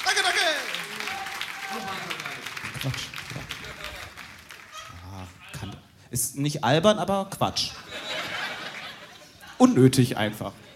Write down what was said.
Danke, danke. Quatsch. Ja, ist nicht albern, aber Quatsch. Unnötig einfach.